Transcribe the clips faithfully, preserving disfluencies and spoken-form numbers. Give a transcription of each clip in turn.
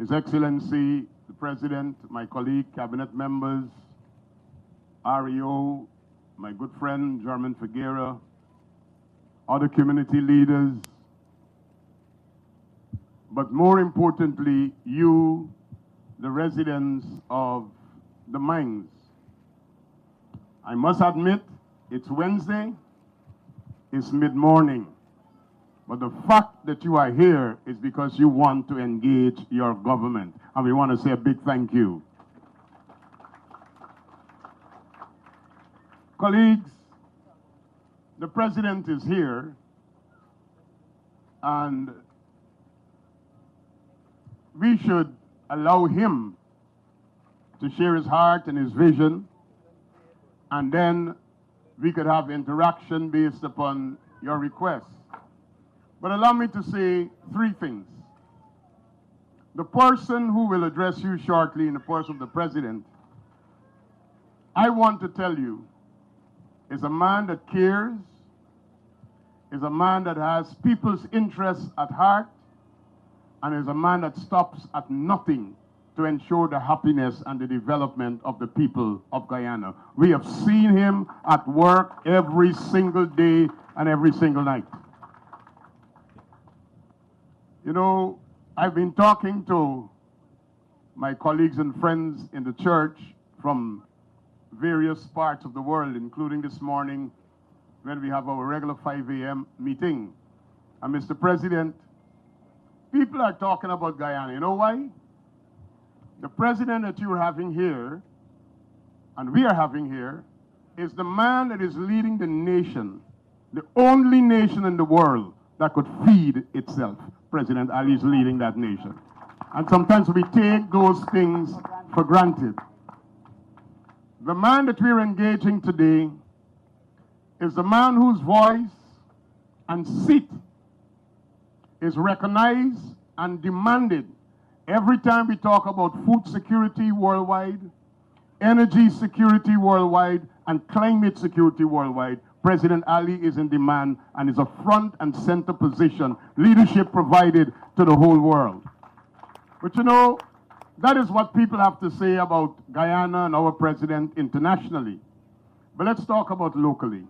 His Excellency, the President, my colleague, cabinet members, R E O, my good friend, German Figuera, other community leaders, but more importantly, you, the residents of the mines. I must admit, it's Wednesday, it's mid-morning, but the fact that you are here is because you want to engage your government, and we want to say a big thank you. Colleagues, the President is here, and we should allow him to share his heart and his vision, and then we could have interaction based upon your requests. But allow me to say three things. The person who will address you shortly in the person of the President, I want to tell you, is a man that cares, is a man that has people's interests at heart, and is a man that stops at nothing to ensure the happiness and the development of the people of Guyana. We have seen him at work every single day and every single night. You know, I've been talking to my colleagues and friends in the church from various parts of the world, including this morning when we have our regular five A M meeting. And Mister President, people are talking about Guyana. You know why? The president that you're having here, and we are having here, is the man that is leading the nation, the only nation in the world that could feed itself. President Ali is leading that nation. And sometimes we take those things for granted. The man that we're engaging today is the man whose voice and seat is recognized and demanded every time we talk about food security worldwide, energy security worldwide, and climate security worldwide. President Ali is in demand and is a front and center position, leadership provided to the whole world. But you know, that is what people have to say about Guyana and our president internationally. But let's talk about locally.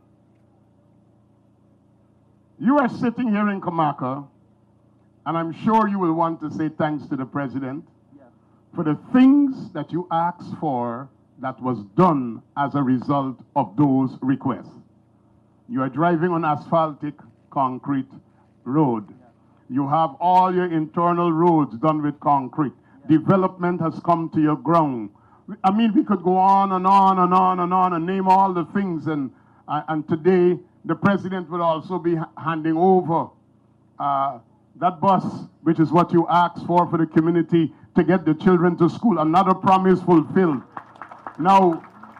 You are sitting here in Comaka, and I'm sure you will want to say thanks to the president for the things that you asked for that was done as a result of those requests. You are driving on asphaltic concrete road. You have all your internal roads done with concrete. Development has come to your ground. I mean, we could go on and on and on and on and name all the things. And, uh, and today, the president will also be handing over uh, that bus, which is what you asked for for the community to get the children to school. Another promise fulfilled. Now,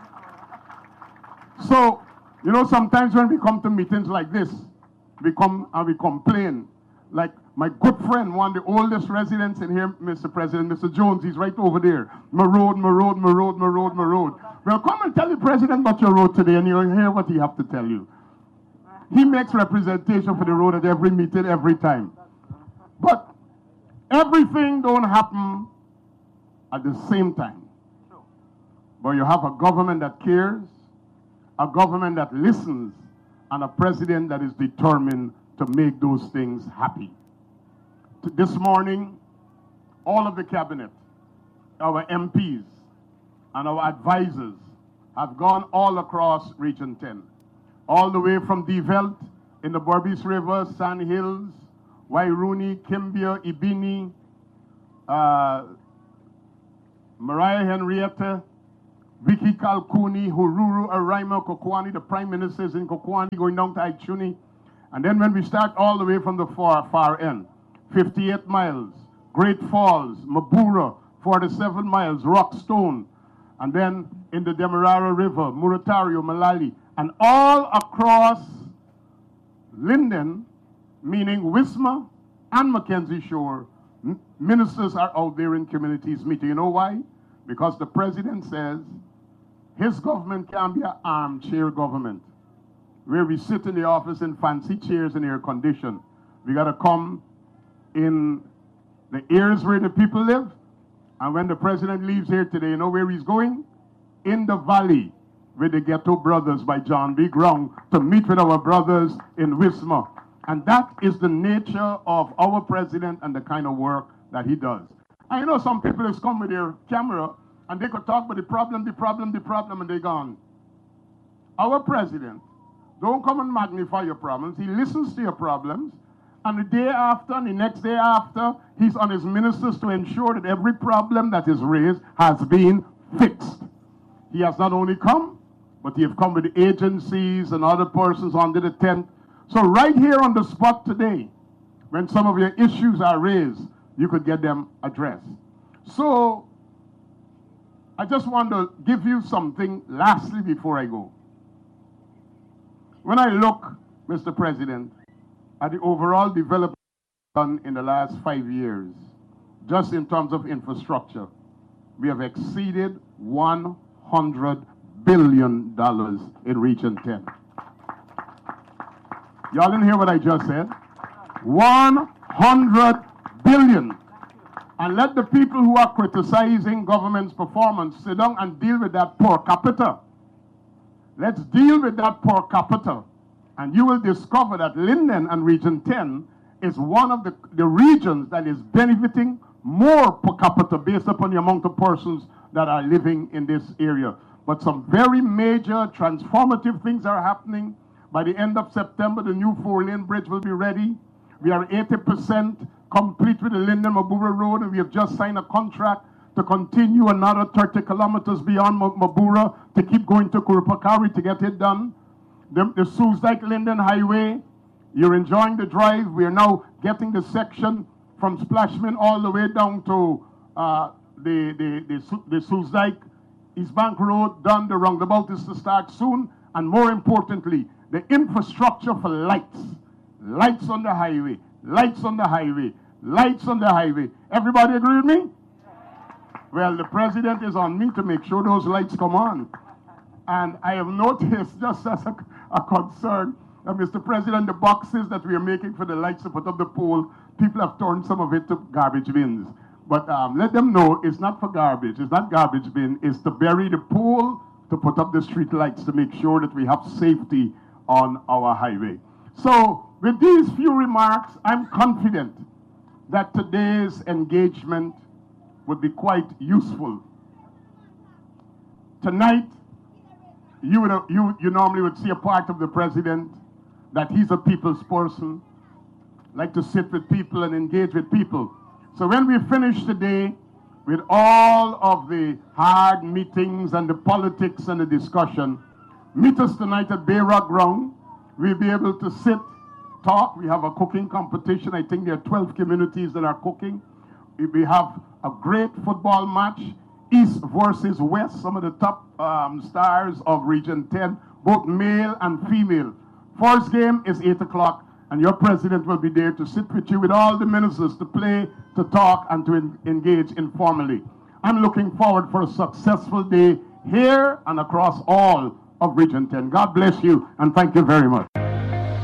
so, you know, sometimes when we come to meetings like this, we come and we complain. Like my good friend, one of the oldest residents in here, Mister President, Mister Jones, he's right over there. My road, my road, my road, my road, my road. Well, come and tell the president about your road today, and you'll hear what he have to tell you. He makes representation for the road at every meeting, every time. But everything don't happen at the same time. But you have a government that cares, a government that listens, and a president that is determined to make those things happy. This morning, all of the cabinet, our M Ps, and our advisors have gone all across Region ten. All the way from Develt in the Berbice River, Sand Hills, Wairuni, Kimbia, Ibini, uh, Mariah Henrietta, Vicky Kalkuni, Hururu, Araima, Kokwani, the prime ministers in Kokwani, going down to Aichuni. And then when we start all the way from the far, far end, fifty-eight miles, Great Falls, Mabura, forty-seven miles, Rockstone, and then in the Demerara River, Muratario, Malali, and all across Linden, meaning Wisma and Mackenzie Shore, ministers are out there in communities meeting. You know why? Because the president says his government can't be an armchair government where we sit in the office in fancy chairs and air condition. We got to come in The areas where the people live. And when the president leaves here today, you know where he's going? In the valley with the Ghetto Brothers by John B. Ground to meet with our brothers in Wisma. And that is the nature of our president and the kind of work that he does. I know some people have come with their camera and they could talk about the problem, the problem, the problem, and they're gone. Our president don't come and magnify your problems. He listens to your problems. And the day after, and the next day after, he's on his ministers to ensure that every problem that is raised has been fixed. He has not only come, but he has come with agencies and other persons under the tent. So right here on the spot today, when some of your issues are raised, you could get them addressed. So I just want to give you something lastly before I go. When I look, Mister President, at the overall development done in the last five years, just in terms of infrastructure, we have exceeded one hundred billion dollars in Region ten. Y'all didn't hear what I just said? one hundred billion dollars. And let the people who are criticizing government's performance sit down and deal with that per capita. Let's deal with that per capita. And you will discover that Linden and Region ten is one of the, the regions that is benefiting more per capita based upon the amount of persons that are living in this area. But some very major transformative things are happening. By the end of September, the new four-lane bridge will be ready. We are eighty percent complete with the Linden-Mabura Road, and we have just signed a contract to continue another thirty kilometers beyond Mabura to keep going to Kurupakari to get it done. The, the Soosdijk-Linden Highway, you're enjoying the drive. We are now getting the section from Splashman all the way down to uh, the, the, the, the Soosdijk East Bank Road done. The roundabout is to start soon. And more importantly, the infrastructure for lights. Lights on the highway. Lights on the highway. Lights on the highway. Everybody agree with me? Well, the president is on me to make sure those lights come on. And I have noticed, just as a, a concern, that Mister President, the boxes that we are making for the lights to put up the pole, people have turned some of it to garbage bins. But um, let them know it's not for garbage. It's not garbage bin. It's to bury the pole to put up the street lights to make sure that we have safety on our highway. So with these few remarks, I'm confident that today's engagement would be quite useful. Tonight, you, would, you, you normally would see a part of the president that he's a people's person, like to sit with people and engage with people. So when we finish today with all of the hard meetings and the politics and the discussion, meet us tonight at Bayrock Ground. We'll be able to sit, talk. We have a cooking competition. I think there are twelve communities that are cooking. We have a great football match, East versus West, some of the top um, stars of Region ten, both male and female. First game is eight o'clock, and your president will be there to sit with you with all the ministers to play, to talk, and to en engage informally. I'm looking forward for a successful day here and across all of Region ten. God bless you, and thank you very much.